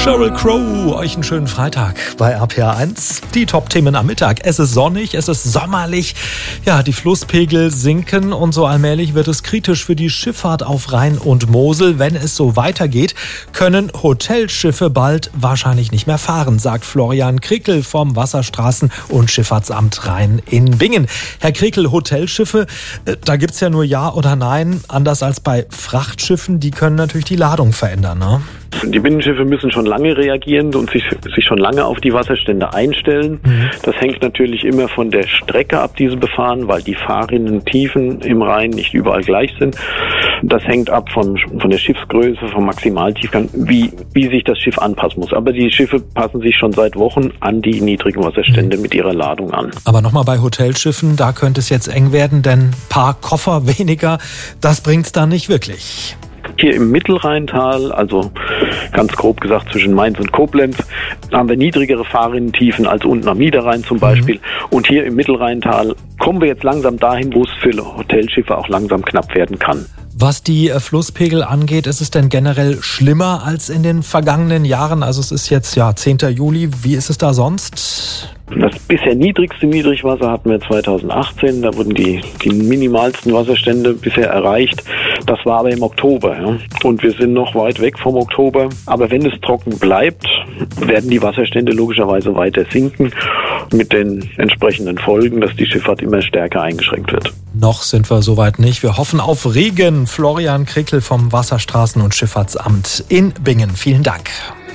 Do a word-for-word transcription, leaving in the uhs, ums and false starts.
Sheryl Crow, euch einen schönen Freitag bei R P R eins. Die Top-Themen am Mittag. Es ist sonnig, es ist sommerlich. Ja, die Flusspegel sinken und so allmählich wird es kritisch für die Schifffahrt auf Rhein und Mosel. Wenn es so weitergeht, können Hotelschiffe bald wahrscheinlich nicht mehr fahren, sagt Florian Krickel vom Wasserstraßen- und Schifffahrtsamt Rhein in Bingen. Herr Krickel, Hotelschiffe, da gibt's ja nur Ja oder Nein. Anders als bei Frachtschiffen, die können natürlich die Ladung verändern, ne? Die Binnenschiffe müssen schon lange reagieren und sich, sich schon lange auf die Wasserstände einstellen. Mhm. Das hängt natürlich immer von der Strecke ab, die sie befahren, weil die Fahrrinnentiefen im Rhein nicht überall gleich sind. Das hängt ab von, von der Schiffsgröße, vom Maximaltiefgang, wie, wie sich das Schiff anpassen muss. Aber die Schiffe passen sich schon seit Wochen an die niedrigen Wasserstände mhm. mit ihrer Ladung an. Aber nochmal bei Hotelschiffen, da könnte es jetzt eng werden, denn ein paar Koffer weniger, das bringt's da nicht wirklich. Hier im Mittelrheintal, also ganz grob gesagt zwischen Mainz und Koblenz, haben wir niedrigere Fahrrinnentiefen als unten am Niederrhein zum Beispiel. Mhm. Und hier im Mittelrheintal kommen wir jetzt langsam dahin, wo es für Hotelschiffe auch langsam knapp werden kann. Was die Flusspegel angeht, ist es denn generell schlimmer als in den vergangenen Jahren? Also es ist jetzt ja zehnten Juli. Wie ist es da sonst? Das bisher niedrigste Niedrigwasser hatten wir zweitausendachtzehn. Da wurden die, die minimalsten Wasserstände bisher erreicht. Das war aber im Oktober. Ja. Und wir sind noch weit weg vom Oktober. Aber wenn es trocken bleibt, werden die Wasserstände logischerweise weiter sinken. Mit den entsprechenden Folgen, dass die Schifffahrt immer stärker eingeschränkt wird. Noch sind wir soweit nicht. Wir hoffen auf Regen. Florian Krickel vom Wasserstraßen- und Schifffahrtsamt in Bingen. Vielen Dank.